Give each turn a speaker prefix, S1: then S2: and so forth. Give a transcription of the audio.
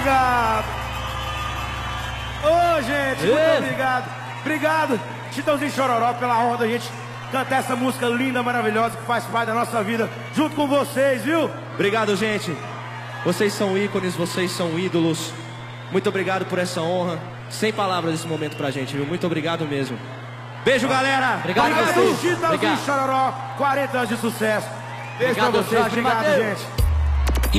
S1: obrigado. Ô, gente, muito obrigado. Obrigado, Chitãozinho Chororó, pela honra da gente cantar essa música linda, maravilhosa, que faz parte da nossa vida, junto com vocês, viu?
S2: Obrigado, gente. Vocês são ícones, vocês são ídolos. Muito obrigado por essa honra. Sem palavras esse momento pra gente, viu? Muito obrigado mesmo. Beijo, galera.
S1: Obrigado, Chitãozinho Chororó. 40 anos de sucesso. Beijo pra vocês. Obrigado, gente.